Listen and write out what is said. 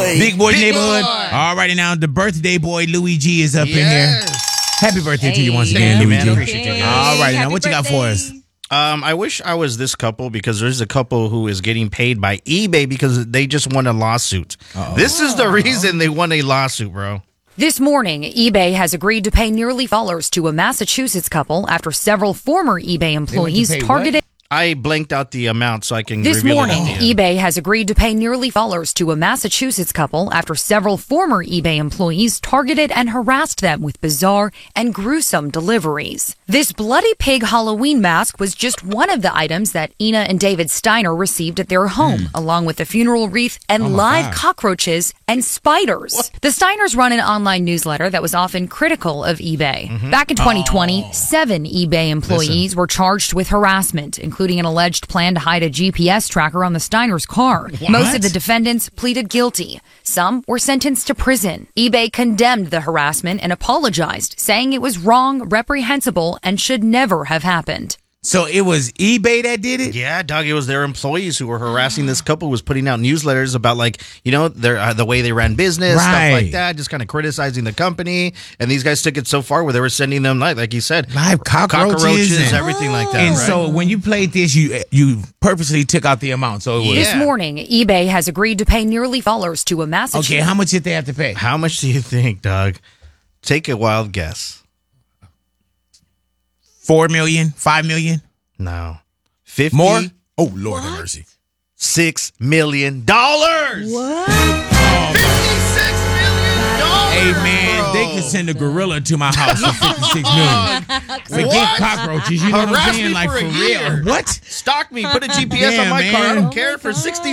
Big Boy Neighborhood. Boy. All righty now, the birthday boy Louis G is up in here. Happy birthday to you once Thank again, you, Louis man. G. Appreciate you, guys. All righty now, Happy what you got for us? birthday. I wish I was this couple because there's a couple who is getting paid by eBay because they just won a lawsuit. This is the reason they won a lawsuit, bro. This morning, eBay has agreed to pay nearly $1 to a Massachusetts couple after several former eBay employees pay what? targeted. I blanked out the amount so I can This reveal morning, it at the end. eBay has agreed to pay nearly $1 to a Massachusetts couple after several former eBay employees targeted and harassed them with bizarre and gruesome deliveries. This bloody pig Halloween mask was just one of the items that Ina and David Steiner received at their home, along with a funeral wreath and live cockroaches and spiders. The Steiners run an online newsletter that was often critical of eBay. Back in 2020, 7 eBay employees were charged with harassment, including an alleged plan to hide a GPS tracker on the Steiner's car. Most of the defendants pleaded guilty. Some were sentenced to prison. eBay condemned the harassment and apologized, saying it was wrong, reprehensible, and should never have happened. So it was eBay that did it? Yeah, dog. It was their employees who were harassing this couple, was putting out newsletters about, like, you know, their the way they ran business, stuff Right. like that, just kind of criticizing the company. And these guys took it so far where they were sending them, like you said, Live cockroaches and- everything like that. And right? so when you played this, you purposely took out the amount. So it was This morning, eBay has agreed to pay nearly $1 to a Massachusetts. okay. How much did they have to pay? How much do you think, dog? Take a wild guess. 4 million, 5 million, No. 50 more. Oh Lord have mercy. $6 million. What? $56 million. Hey man, they could send a gorilla to my house for 56 million. Forget What? cockroaches. You know what Harass I'm saying? me Like for a for year. real. What? Stalk me. Put a GPS Yeah, on my car. I man. don't care for 60